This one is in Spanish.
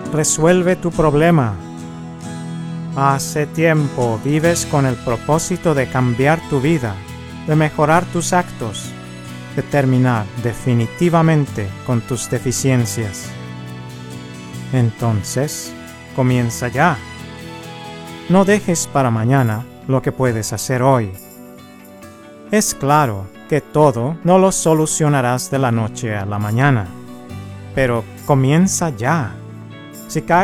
resuelve tu problema. Hace tiempo vives con el propósito de cambiar tu vida, de mejorar tus actos, de terminar definitivamente con tus deficiencias. Entonces, comienza ya. No dejes para mañana lo que puedes hacer hoy. Es claro que todo no lo solucionarás de la noche a la mañana, pero comienza ya. Si caes